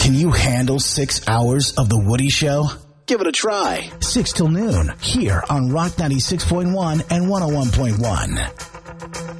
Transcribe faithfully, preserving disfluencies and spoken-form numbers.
Can you handle six hours of The Woody Show? Give it a try. six till noon here on Rock ninety-six point one and one oh one point one.